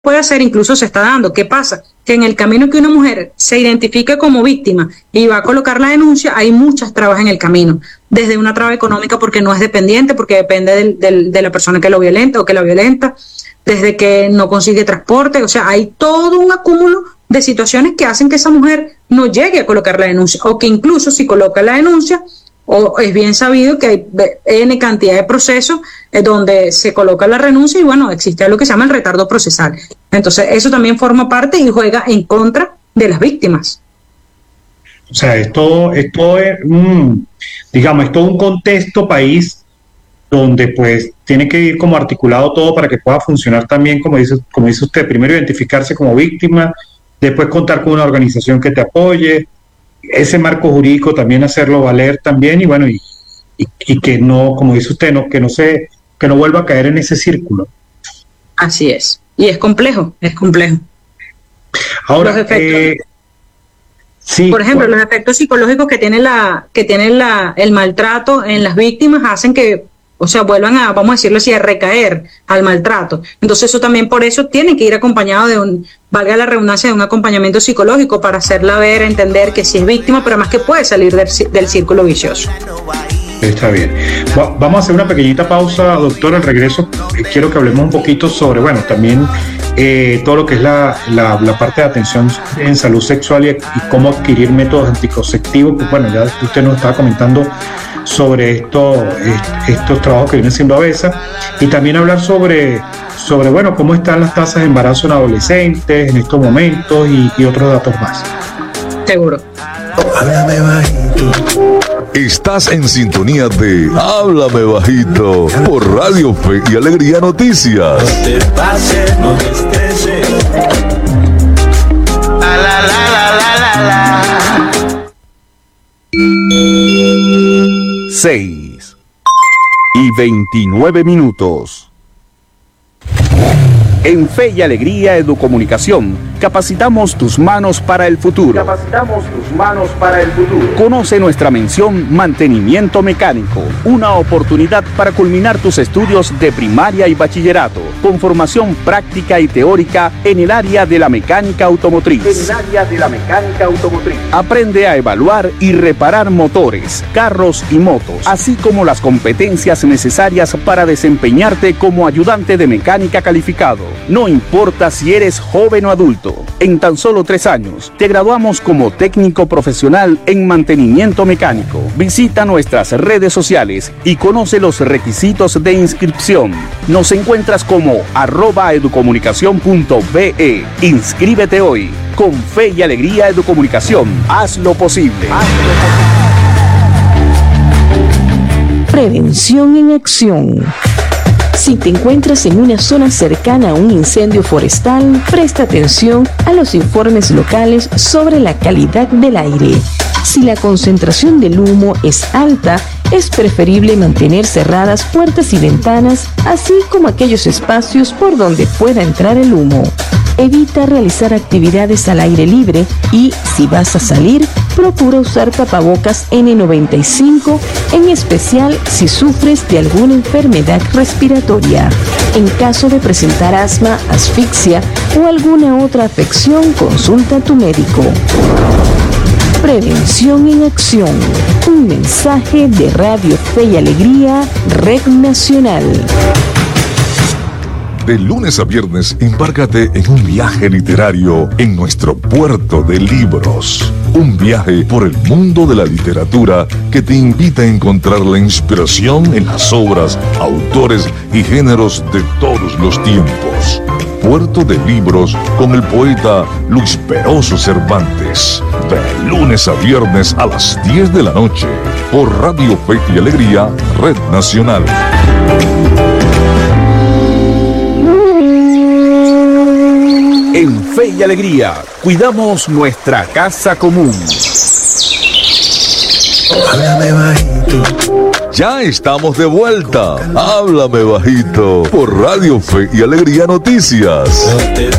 puede hacer, incluso se está dando. ¿Qué pasa? Que en el camino que una mujer se identifique como víctima y va a colocar la denuncia, hay muchas trabas en el camino. Desde una traba económica porque no es dependiente, porque depende de la persona que lo violenta o que la violenta, desde que no consigue transporte, o sea, hay todo un acúmulo de situaciones que hacen que esa mujer no llegue a colocar la denuncia, o que incluso si coloca la denuncia, o es bien sabido que hay N cantidad de procesos donde se coloca la renuncia y bueno, existe lo que se llama el retardo procesal. Entonces, eso también forma parte y juega en contra de las víctimas. O sea, esto es digamos, es todo un contexto país donde pues tiene que ir como articulado todo para que pueda funcionar también, como dice usted, primero identificarse como víctima, después contar con una organización que te apoye, ese marco jurídico también hacerlo valer también, y bueno, y que no, como dice usted, que no vuelva a caer en ese círculo. Así es, y es complejo. Ahora, los efectos, sí, por ejemplo, los efectos psicológicos que tiene el maltrato en las víctimas hacen que, o sea, vuelvan a, vamos a decirlo así, a recaer al maltrato. Entonces eso también, por eso tiene que ir acompañado de valga la redundancia, de un acompañamiento psicológico para hacerla ver, entender que sí es víctima, pero además que puede salir del círculo vicioso. Está bien. Vamos a hacer una pequeñita pausa, doctor. Al regreso quiero que hablemos un poquito sobre, bueno, también todo lo que es la parte de atención en salud sexual y cómo adquirir métodos anticonceptivos. Pues bueno, ya usted nos estaba comentando sobre estos trabajos que viene siendo ABESA, y también hablar sobre bueno, cómo están las tasas de embarazo en adolescentes en estos momentos y otros datos más. Seguro. Háblame bajito. Estás en sintonía de Háblame Bajito por Radio Fe y Alegría Noticias. No te pases, no te estreses. La la la la la la. 6:29. En Fe y Alegría Educomunicación, capacitamos tus manos para el futuro. Conoce nuestra mención Mantenimiento Mecánico, una oportunidad para culminar tus estudios de primaria y bachillerato, con formación práctica y teórica en el área de la mecánica automotriz. Aprende a evaluar y reparar motores, carros y motos, así como las competencias necesarias para desempeñarte como ayudante de mecánica calificado. No importa si eres joven o adulto, en tan solo 3 años te graduamos como técnico profesional en mantenimiento mecánico. Visita nuestras redes sociales y conoce los requisitos de inscripción. Nos encuentras como @educomunicacion.be. Inscríbete hoy. Con Fe y Alegría Educomunicación, haz lo posible. Prevención en acción. Si te encuentras en una zona cercana a un incendio forestal, presta atención a los informes locales sobre la calidad del aire. Si la concentración del humo es alta, es preferible mantener cerradas puertas y ventanas, así como aquellos espacios por donde pueda entrar el humo. Evita realizar actividades al aire libre y, si vas a salir, procura usar tapabocas N95, en especial si sufres de alguna enfermedad respiratoria. En caso de presentar asma, asfixia o alguna otra afección, consulta a tu médico. Prevención en acción. Un mensaje de Radio Fe y Alegría, Red Nacional. De lunes a viernes, embárcate en un viaje literario en nuestro puerto de libros. Un viaje por el mundo de la literatura que te invita a encontrar la inspiración en las obras, autores y géneros de todos los tiempos. Puerto de Libros con el poeta Luis Peroso Cervantes. De lunes a viernes a las 10 de la noche por Radio Fe y Alegría, Red Nacional. En Fe y Alegría, cuidamos nuestra casa común. Háblame bajito. Ya estamos de vuelta. Háblame Bajito por Radio Fe y Alegría Noticias. No te